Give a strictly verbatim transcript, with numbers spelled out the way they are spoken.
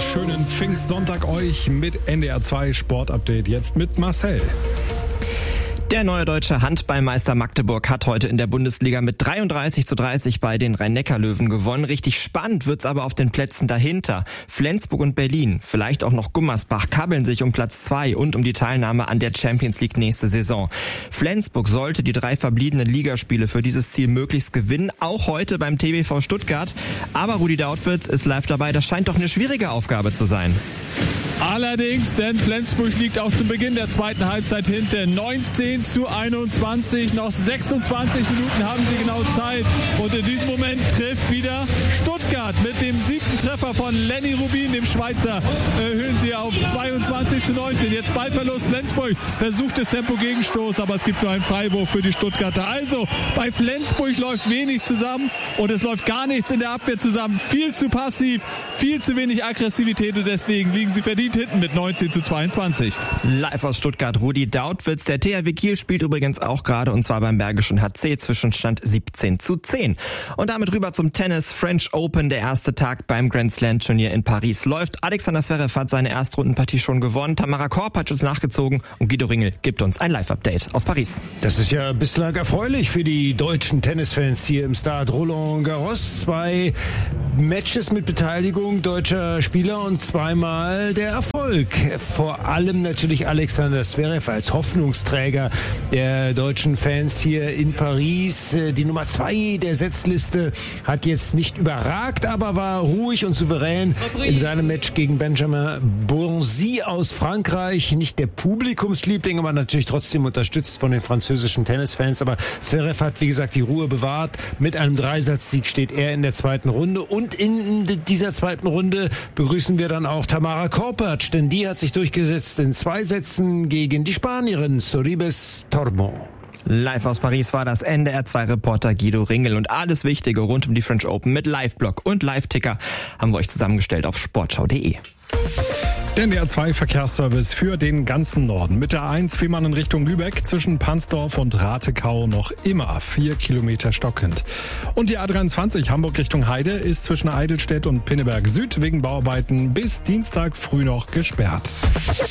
schönen Pfingstsonntag euch mit N D R zwei Sportupdate. Jetzt mit Marcel. Der neue deutsche Handballmeister Magdeburg hat heute in der Bundesliga mit dreiunddreißig zu dreißig bei den Rhein-Neckar-Löwen gewonnen. Richtig spannend wird's aber auf den Plätzen dahinter. Flensburg und Berlin, vielleicht auch noch Gummersbach, kabbeln sich um Platz zwei und um die Teilnahme an der Champions League nächste Saison. Flensburg sollte die drei verbliebenen Ligaspiele für dieses Ziel möglichst gewinnen, auch heute beim T B V Stuttgart. Aber Rudi Dautwitz ist live dabei. Das scheint doch eine schwierige Aufgabe zu sein. Allerdings, denn Flensburg liegt auch zum Beginn der zweiten Halbzeit hinten. neunzehn zu einundzwanzig, noch sechsundzwanzig Minuten haben sie genau Zeit. Und in diesem Moment trifft wieder Stuttgart mit dem siebten Treffer von Lenny Rubin, dem Schweizer. Erhöhen sie auf zweiundzwanzig zu neunzehn. Jetzt Ballverlust, Flensburg versucht das Tempo-Gegenstoß, aber es gibt nur einen Freiwurf für die Stuttgarter. Also, bei Flensburg läuft wenig zusammen und es läuft gar nichts in der Abwehr zusammen. Viel zu passiv, viel zu wenig Aggressivität und deswegen liegen sie verdient hinten mit neunzehn zu zweiundzwanzig. Live aus Stuttgart, Rudi Dautwitz. Der T H W Kiel spielt übrigens auch gerade, und zwar beim Bergischen H C, Zwischenstand siebzehn zu zehn. Und damit rüber zum Tennis. French Open, der erste Tag beim Grand Slam Turnier in Paris läuft. Alexander Zverev hat seine Erstrundenpartie schon gewonnen. Tamara Korp hat uns nachgezogen und Guido Ringel gibt uns ein Live-Update aus Paris. Das ist ja bislang erfreulich für die deutschen Tennisfans hier im Stade Roland Garros. Zwei Matches mit Beteiligung deutscher Spieler und zweimal der Erfolg. Vor allem natürlich Alexander Zverev als Hoffnungsträger der deutschen Fans hier in Paris. Die Nummer zwei der Setzliste hat jetzt nicht überragt, aber war ruhig und souverän in seinem Match gegen Benjamin Bonzi aus Frankreich. Nicht der Publikumsliebling, aber natürlich trotzdem unterstützt von den französischen Tennisfans. Aber Zverev hat, wie gesagt, die Ruhe bewahrt. Mit einem Dreisatzsieg steht er in der zweiten Runde. Und in dieser zweiten Runde begrüßen wir dann auch Tamara Korpatsch, denn die hat sich durchgesetzt in zwei Sätzen gegen die Spanierin Sorribes Tormo. Live aus Paris war das N D R zwei Reporter Guido Ringel und alles Wichtige rund um die French Open mit Live-Blog und Live-Ticker haben wir euch zusammengestellt auf sportschau punkt de. Der N D R zwei Verkehrsservice für den ganzen Norden. Mit der eins Fehmarn in Richtung Lübeck zwischen Pansdorf und Ratekau noch immer vier Kilometer stockend. Und die A dreiundzwanzig Hamburg Richtung Heide ist zwischen Eidelstedt und Pinneberg Süd wegen Bauarbeiten bis Dienstag früh noch gesperrt.